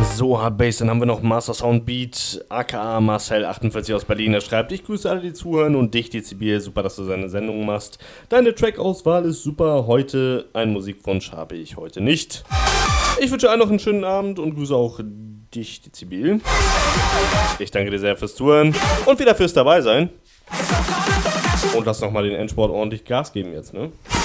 So hart Bass, dann haben wir noch Master Sound Beat, aka Marcel48 aus Berlin. Er schreibt: Ich grüße alle, die zuhören, und dich, Dezibel. Super, dass du deine Sendung machst. Deine Trackauswahl ist super. Heute einen Musikwunsch habe ich heute nicht. Ich wünsche allen noch einen schönen Abend und grüße auch dich, Dezibel. Ich danke dir sehr fürs Zuhören und wieder fürs Dabei sein. Und lass nochmal den Endsport ordentlich Gas geben jetzt, ne?